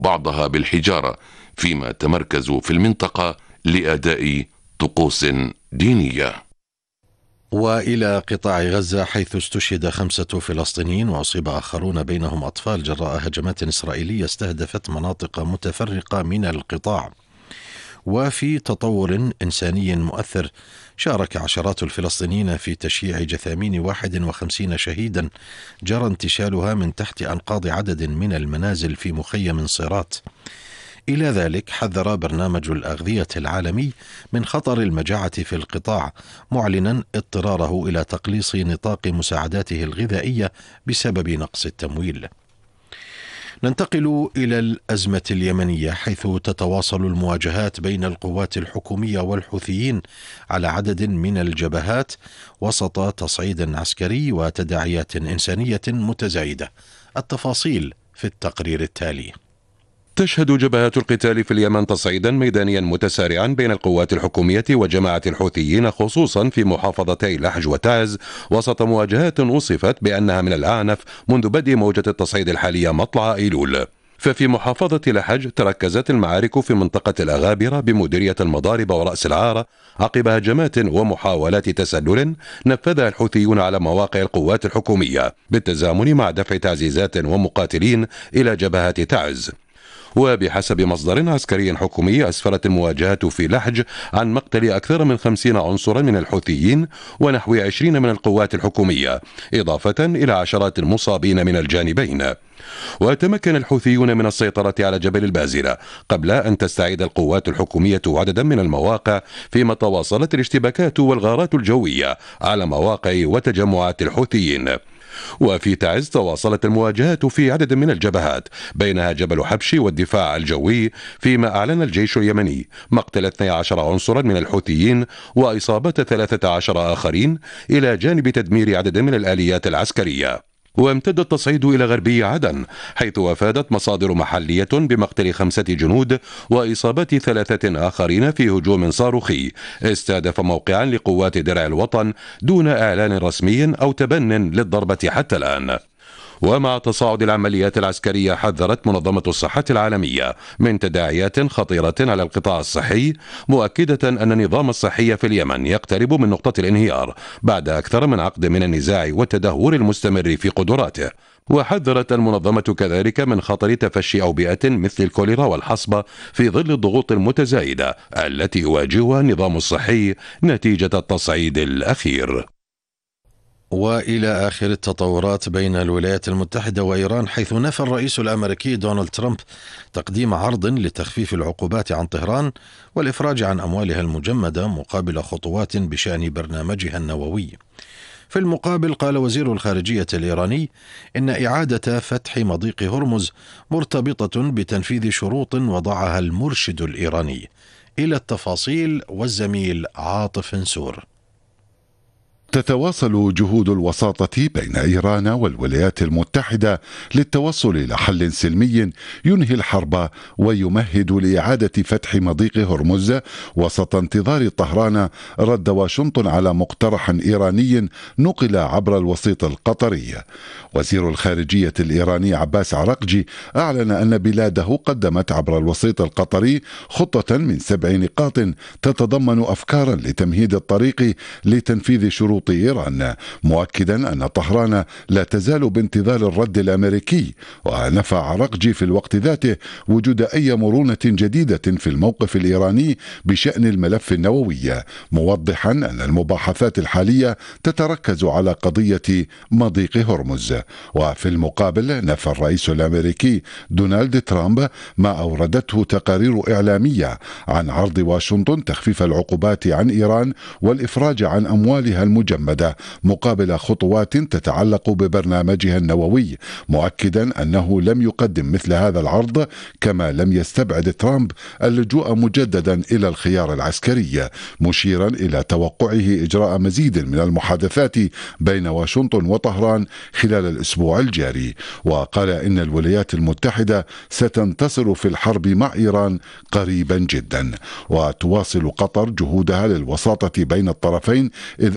بعضها بالحجارة، فيما تمركزوا في المنطقة لأداء طقوس دينية. وإلى قطاع غزة، حيث استشهد 5 فلسطينيين وأصيب آخرون بينهم أطفال جراء هجمات إسرائيلية استهدفت مناطق متفرقة من القطاع. وفي تطور إنساني مؤثر، شارك عشرات الفلسطينيين في تشييع جثامين 51 شهيدا جرى انتشالها من تحت أنقاض عدد من المنازل في مخيم صيرات. إلى ذلك حذر برنامج الأغذية العالمي من خطر المجاعة في القطاع، معلنا اضطراره إلى تقليص نطاق مساعداته الغذائية بسبب نقص التمويل. ننتقل إلى الأزمة اليمنية، حيث تتواصل المواجهات بين القوات الحكومية والحوثيين على عدد من الجبهات وسط تصعيد عسكري وتداعيات إنسانية متزايدة. التفاصيل في التقرير التالي. تشهد جبهات القتال في اليمن تصعيدا ميدانيا متسارعا بين القوات الحكومية وجماعة الحوثيين، خصوصا في محافظتي لحج وتعز، وسط مواجهات وصفت بأنها من الأعنف منذ بدء موجة التصعيد الحالية مطلع أيلول. ففي محافظة لحج تركزت المعارك في منطقة الأغابرة بمديرية المضارب ورأس العارة عقب هجمات ومحاولات تسلل نفذها الحوثيون على مواقع القوات الحكومية، بالتزامن مع دفع تعزيزات ومقاتلين إلى جبهات تعز. وبحسب مصدر عسكري حكومي، أسفرت المواجهات في لحج عن مقتل أكثر من 50 عنصرا من الحوثيين ونحو 20 من القوات الحكومية، إضافة إلى عشرات المصابين من الجانبين. وتمكن الحوثيون من السيطرة على جبل البازلة قبل أن تستعيد القوات الحكومية عددا من المواقع، فيما تواصلت الاشتباكات والغارات الجوية على مواقع وتجمعات الحوثيين. وفي تعز تواصلت المواجهات في عدد من الجبهات، بينها جبل حبشي والدفاع الجوي، فيما أعلن الجيش اليمني مقتل 12 عنصرا من الحوثيين وإصابة 13 آخرين، إلى جانب تدمير عدد من الآليات العسكرية. وامتد التصعيد إلى غربي عدن، حيث أفادت مصادر محلية بمقتل 5 جنود وإصابة 3 آخرين في هجوم صاروخي استهدف موقعا لقوات درع الوطن دون إعلان رسمي أو تبن للضربة حتى الآن. ومع تصاعد العمليات العسكرية، حذرت منظمة الصحة العالمية من تداعيات خطيرة على القطاع الصحي، مؤكدة أن النظام الصحي في اليمن يقترب من نقطة الانهيار بعد أكثر من عقد من النزاع والتدهور المستمر في قدراته. وحذرت المنظمة كذلك من خطر تفشي أوبئة مثل الكوليرا والحصبة في ظل الضغوط المتزايدة التي يواجهها النظام الصحي نتيجة التصعيد الأخير. وإلى آخر التطورات بين الولايات المتحدة وإيران، حيث نفى الرئيس الأمريكي دونالد ترامب تقديم عرض لتخفيف العقوبات عن طهران والإفراج عن أموالها المجمدة مقابل خطوات بشأن برنامجها النووي. في المقابل، قال وزير الخارجية الإيراني إن إعادة فتح مضيق هرمز مرتبطة بتنفيذ شروط وضعها المرشد الإيراني. إلى التفاصيل والزميل عاطف نسور. تتواصل جهود الوساطة بين إيران والولايات المتحدة للتوصل إلى حل سلمي ينهي الحرب ويمهد لإعادة فتح مضيق هرمز، وسط انتظار طهران رد واشنطن على مقترح إيراني نقل عبر الوسيط القطري. وزير الخارجية الإيراني عباس عراقجي أعلن أن بلاده قدمت عبر الوسيط القطري خطة من 7 نقاط تتضمن أفكارا لتمهيد الطريق لتنفيذ شروط إيران، مؤكدا أن طهران لا تزال بانتظار الرد الأمريكي. ونفى عراقجي في الوقت ذاته وجود أي مرونة جديدة في الموقف الإيراني بشأن الملف النووي، موضحا أن المباحثات الحالية تتركز على قضية مضيق هرمز. وفي المقابل، نفى الرئيس الأمريكي دونالد ترامب ما أوردته تقارير إعلامية عن عرض واشنطن تخفيف العقوبات عن إيران والإفراج عن أموالها المجمدة مقابل خطوات تتعلق ببرنامجها النووي، مؤكدا أنه لم يقدم مثل هذا العرض، كما لم يستبعد ترامب اللجوء مجددا إلى الخيار العسكري، مشيرا إلى توقعه إجراء مزيد من المحادثات بين واشنطن وطهران خلال الأسبوع الجاري. وقال إن الولايات المتحدة ستنتصر في الحرب مع إيران قريبا جدا. وتواصل قطر جهودها للوساطة بين الطرفين، إذ أكد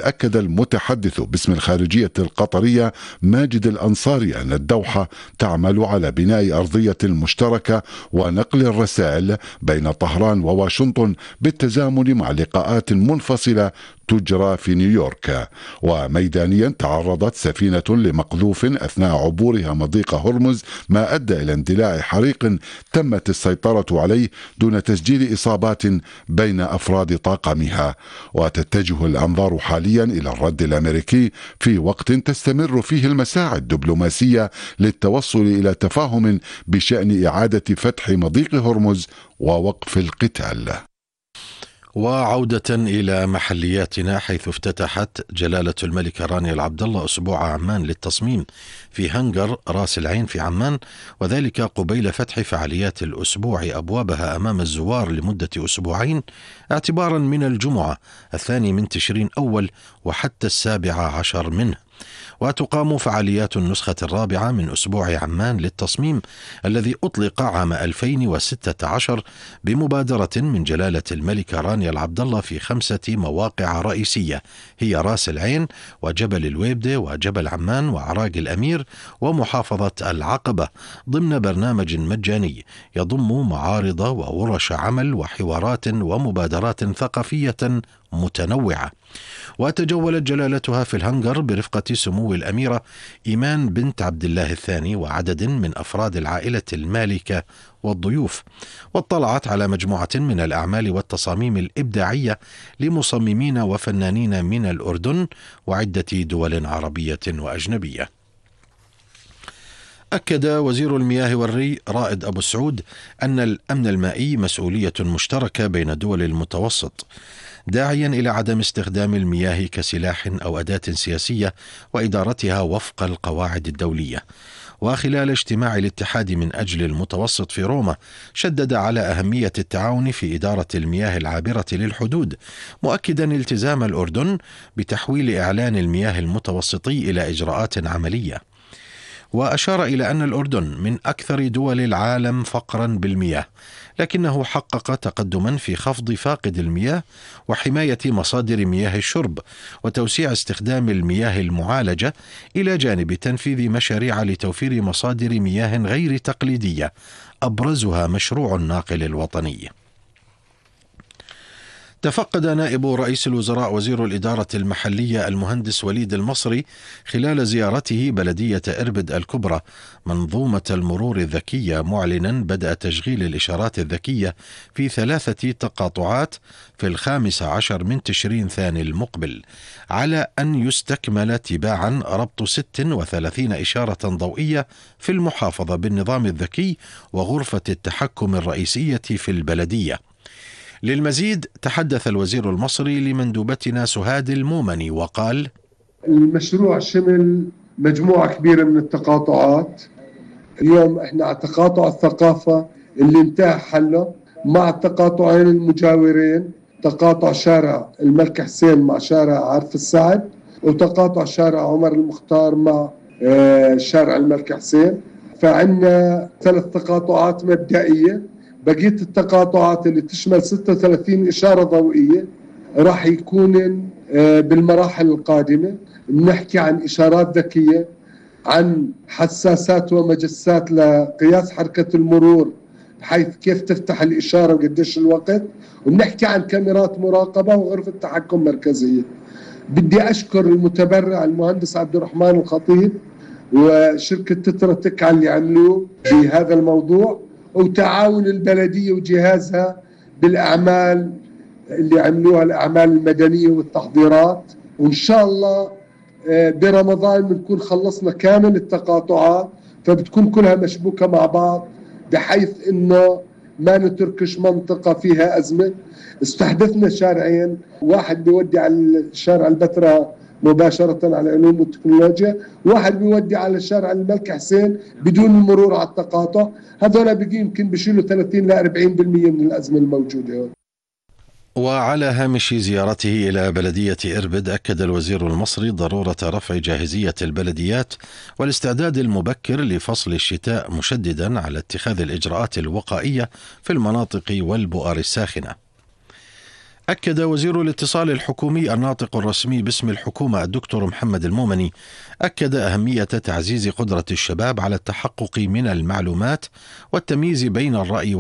المتحدث باسم الخارجية القطرية ماجد الأنصاري أن الدوحة تعمل على بناء أرضية مشتركة ونقل الرسائل بين طهران وواشنطن بالتزامن مع لقاءات منفصلة تجرى في نيويورك. وميدانيا تعرضت سفينة لمقذوف أثناء عبورها مضيق هرمز، ما أدى إلى اندلاع حريق تمت السيطرة عليه دون تسجيل إصابات بين أفراد طاقمها. وتتجه الأنظار حاليا إلى الرد الأمريكي في وقت تستمر فيه المساعي الدبلوماسية للتوصل إلى تفاهم بشأن إعادة فتح مضيق هرمز ووقف القتال. وعودة إلى محلياتنا، حيث افتتحت جلالة الملكة رانيا العبدالله أسبوع عمان للتصميم في هنجر راس العين في عمان، وذلك قبيل فتح فعاليات الأسبوع أبوابها أمام الزوار لمدة أسبوعين اعتبارا من الجمعة 2 تشرين أول وحتى 17 منه. وتقام فعاليات النسخة 4 من أسبوع عمان للتصميم الذي أطلق عام 2016 بمبادرة من جلالة الملكة رانيا العبدالله في 5 مواقع رئيسية هي راس العين وجبل الويبدة وجبل عمان وعراق الأمير ومحافظة العقبة، ضمن برنامج مجاني يضم معارض وورش عمل وحوارات ومبادرات ثقافية متنوعة. وتجولت جلالتها في الهنجر برفقة سمو الأميرة إيمان بنت عبد الله الثاني وعدد من أفراد العائلة المالكة والضيوف، واطلعت على مجموعة من الأعمال والتصاميم الإبداعية لمصممين وفنانين من الأردن وعدة دول عربية وأجنبية. أكد وزير المياه والري رائد أبو سعود أن الأمن المائي مسؤولية مشتركة بين دول المتوسط، داعيا إلى عدم استخدام المياه كسلاح أو أداة سياسية وإدارتها وفق القواعد الدولية. وخلال اجتماع الاتحاد من أجل المتوسط في روما شدد على أهمية التعاون في إدارة المياه العابرة للحدود، مؤكدا التزام الأردن بتحويل إعلان المياه المتوسطي إلى إجراءات عملية. وأشار إلى أن الأردن من أكثر دول العالم فقرا بالمياه، لكنه حقق تقدما في خفض فاقد المياه وحماية مصادر مياه الشرب وتوسيع استخدام المياه المعالجة، إلى جانب تنفيذ مشاريع لتوفير مصادر مياه غير تقليدية أبرزها مشروع الناقل الوطني. تفقد نائب رئيس الوزراء وزير الإدارة المحلية المهندس وليد المصري خلال زيارته بلدية إربد الكبرى منظومة المرور الذكية، معلنا بدء تشغيل الإشارات الذكية في 3 تقاطعات في 15 من تشرين ثاني المقبل، على أن يستكمل تباعا ربط 36 إشارة ضوئية في المحافظة بالنظام الذكي وغرفة التحكم الرئيسية في البلدية. للمزيد تحدث الوزير المصري لمندوبتنا سهاد المومني وقال: المشروع شمل مجموعة كبيرة من التقاطعات. اليوم احنا على تقاطع الثقافة اللي انتهى حله، مع التقاطعين المجاورين، تقاطع شارع الملك حسين مع شارع عارف السعد، وتقاطع شارع عمر المختار مع شارع الملك حسين. فعندنا 3 تقاطعات مبدئية. بقية التقاطعات اللي تشمل 36 إشارة ضوئية راح يكون بالمراحل القادمة. بنحكي عن إشارات ذكية، عن حساسات ومجسات لقياس حركة المرور بحيث كيف تفتح الإشارة وقديش الوقت، وبنحكي عن كاميرات مراقبة وغرفة تحكم مركزية. بدي أشكر المتبرع المهندس عبد الرحمن الخطيب وشركة تترتك على اللي عملوه بهذا الموضوع، وتعاون البلدية وجهازها بالأعمال اللي عملوها، الأعمال المدنية والتحضيرات. وإن شاء الله برمضان بنكون خلصنا كامل التقاطعات، فبتكون كلها مشبوكة مع بعض بحيث إنه ما نتركش منطقة فيها أزمة. استحدثنا شارعين، واحد بيودي على شارع البتراء مباشرة على علوم والتكنولوجيا، واحد بيودي على شارع الملك حسين بدون المرور على التقاطع. هذول بيجي يمكن بيشيلوا 30 ل 40% من الأزمة الموجودة. وعلى هامش زيارته إلى بلدية إربد، أكد الوزير المصري ضرورة رفع جاهزية البلديات والاستعداد المبكر لفصل الشتاء، مشددا على اتخاذ الإجراءات الوقائية في المناطق والبؤر الساخنة. أكد وزير الاتصال الحكومي الناطق الرسمي باسم الحكومة الدكتور محمد المومني أكد أهمية تعزيز قدرة الشباب على التحقق من المعلومات والتمييز بين الرأي